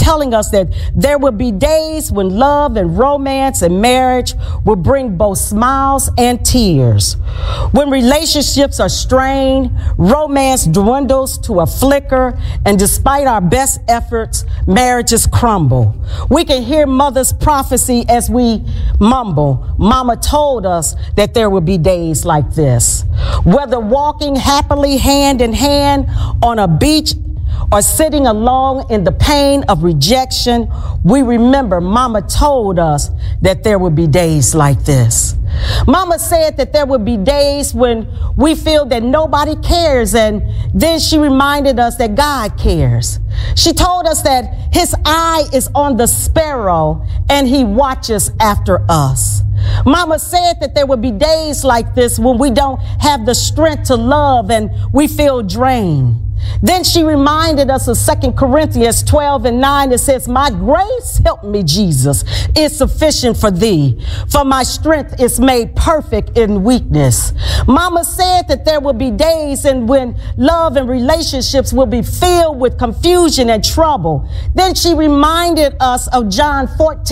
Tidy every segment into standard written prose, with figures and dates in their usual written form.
telling us that there will be days when love and romance and marriage will bring both smiles and tears. When relationships are strained, romance dwindles to a flicker, and despite our best efforts, marriages crumble. We can hear mother's prophecy as we mumble. Mama told us that there would be days like this. Whether walking happily hand in hand on a beach or sitting alone in the pain of rejection, we remember Mama told us that there would be days like this. Mama said that there would be days when we feel that nobody cares, and then she reminded us that God cares. She told us that his eye is on the sparrow and he watches after us. Mama said that there would be days like this when we don't have the strength to love and we feel drained. Then she reminded us of 2 Corinthians 12:9. It says, "My grace, help me, Jesus, is sufficient for thee, for my strength is made perfect in weakness." Mama said that there will be days and when love and relationships will be filled with confusion and trouble. Then she reminded us of John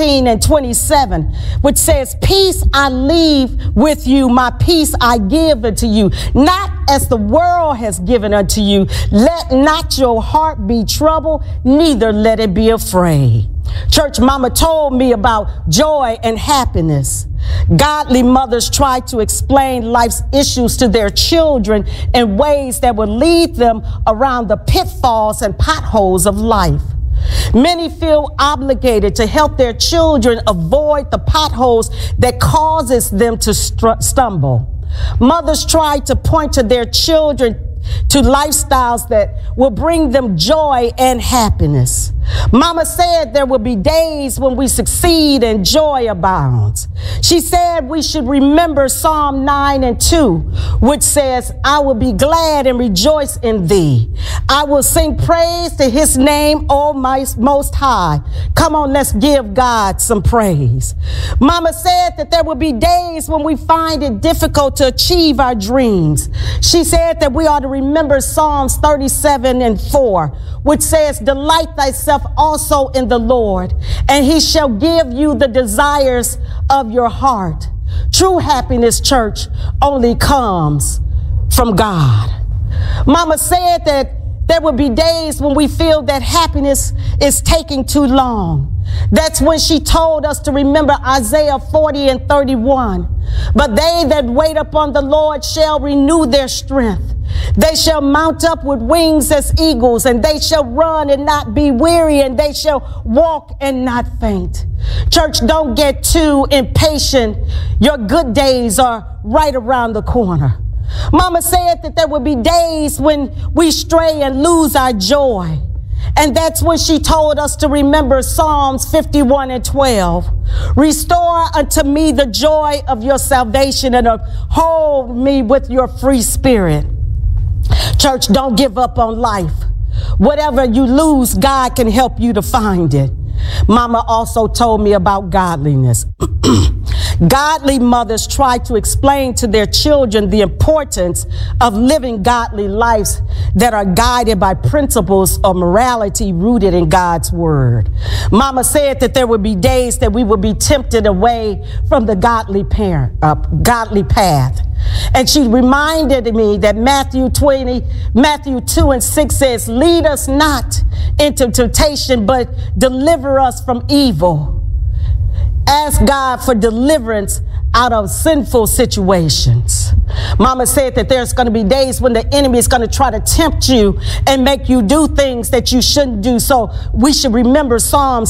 14:27, which says, "Peace I leave with you, my peace I give unto you, not as the world has given unto you. Let not your heart be troubled, neither let it be afraid." Church, Mama told me about joy and happiness. Godly mothers try to explain life's issues to their children in ways that will lead them around the pitfalls and potholes of life. Many feel obligated to help their children avoid the potholes that causes them to stumble. Mothers try to point to their children to lifestyles that will bring them joy and happiness. Mama said there will be days when we succeed and joy abounds. She said we should remember Psalm 9:2, which says, "I will be glad and rejoice in thee. I will sing praise to his name, O my most high." Come on, let's give God some praise. Mama said that there will be days when we find it difficult to achieve our dreams. She said that we ought to remember Psalms 37:4, which says, "Delight thyself also in the Lord, and he shall give you the desires of your heart." True happiness, church, only comes from God. Mama said that there will be days when we feel that happiness is taking too long. That's when she told us to remember Isaiah 40:31. "But they that wait upon the Lord shall renew their strength. They shall mount up with wings as eagles, and they shall run and not be weary, and they shall walk and not faint." Church, don't get too impatient. Your good days are right around the corner. Mama said that there would be days when we stray and lose our joy. And that's when she told us to remember Psalms 51:12. "Restore unto me the joy of your salvation, and uphold me with your free spirit." Church, don't give up on life. Whatever you lose, God can help you to find it. Mama also told me about godliness. Godly mothers try to explain to their children the importance of living godly lives that are guided by principles of morality rooted in God's word. Mama said that there would be days that we would be tempted away from the godly path. And she reminded me that Matthew 2:6 says, "Lead us not into temptation, but deliver us from evil." Ask God for deliverance out of sinful situations. Mama said that there's going to be days when the enemy is going to try to tempt you and make you do things that you shouldn't do. So we should remember Psalms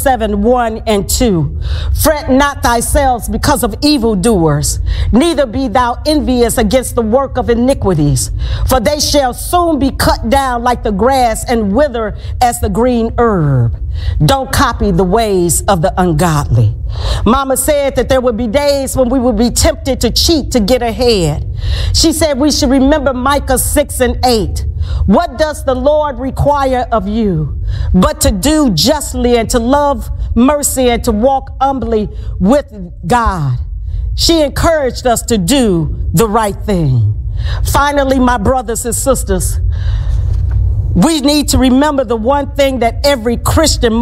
37:1-2. "Fret not thyself because of evildoers, neither be thou envious against the work of iniquities, for they shall soon be cut down like the grass and wither as the green herb." Don't copy the ways of the ungodly. Mama said that there would be days when we would be tempted to cheat to get ahead. She said we should remember Micah 6:8. "What does the Lord require of you, but to do justly and to love mercy and to walk humbly with God?" She encouraged us to do the right thing. Finally, my brothers and sisters, we need to remember the one thing that every Christian